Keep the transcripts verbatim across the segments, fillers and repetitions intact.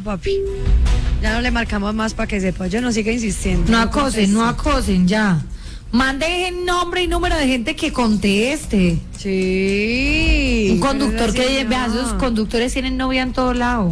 papi. Ya no le marcamos más para que sepa. Yo no siga insistiendo. No acosen, no acosen, ya. Manden nombre y número de gente que conteste. Sí. Un conductor pero que así vea, no. esos conductores tienen novia en todo lado.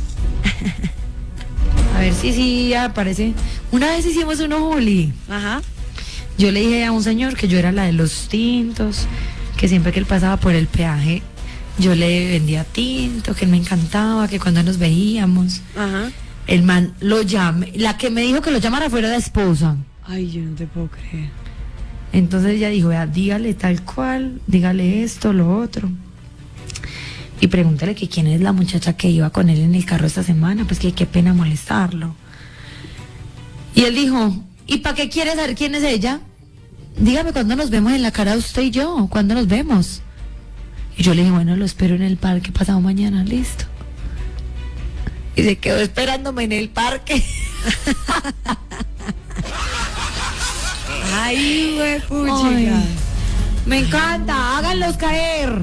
A ver si sí aparece. Una vez hicimos uno, Juli. Ajá. Yo le dije a un señor que yo era la de los tintos, que siempre que él pasaba por el peaje, yo le vendía tinto, que él me encantaba, que cuando nos veíamos, Ajá. el man lo llame. La que me dijo que lo llamara fue la esposa. Ay, yo no te puedo creer. Entonces ella dijo, vea, dígale tal cual, dígale esto, lo otro. Y pregúntale que quién es la muchacha que iba con él en el carro esta semana, pues que qué pena molestarlo. Y él dijo, ¿y para qué quiere saber quién es ella? Dígame cuándo nos vemos en la cara usted y yo, ¿cuándo nos vemos? Y yo le dije, bueno, lo espero en el parque pasado mañana, listo. Y se quedó esperándome en el parque. Ay, güey, Ay, puchica. me encanta, háganlos caer.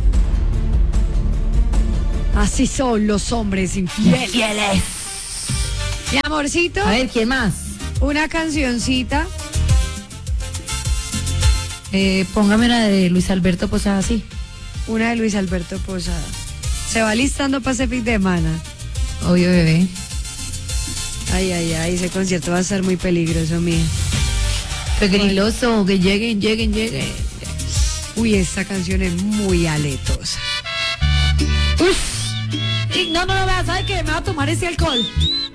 Así son los hombres infieles. Infieles. Mi amorcito, A ver, ¿quién más? una cancioncita. Eh, póngame la de Luis Alberto Posada, sí. Una de Luis Alberto Posada. Se va listando para ese fin de semana. Obvio, bebé. Ay, ay, ay, ese concierto va a ser muy peligroso, mía. Pegriloso, que lleguen, lleguen, lleguen. Uy, esta canción es muy aletosa. Uf. Y no, no, no, vea, ¿sabe qué? Me va a tomar ese alcohol.